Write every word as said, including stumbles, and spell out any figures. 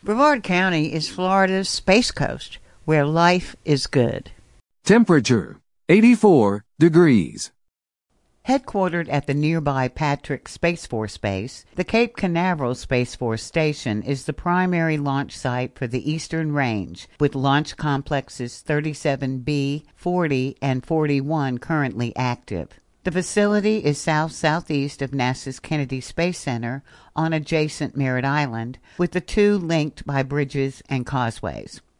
Brevard County is Florida's Space Coast, where life is good. Temperature, eighty-four degrees. Headquartered at the nearby Patrick Space Force Base, the Cape Canaveral Space Force Station is the primary launch site for the Eastern Range, with launch complexes thirty-seven B, forty, and forty-one currently active. The facility is south-southeast of NASA's Kennedy Space Center on adjacent Merritt Island, with the two linked by bridges and causeways.